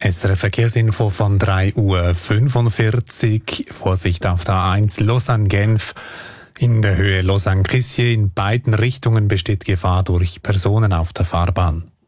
SRF Verkehrsinfo von 3:45 Uhr. Vorsicht auf der A1 Lausanne-Genf. In der Höhe Lausanne-Crissier in beiden Richtungen besteht Gefahr durch Personen auf der Fahrbahn.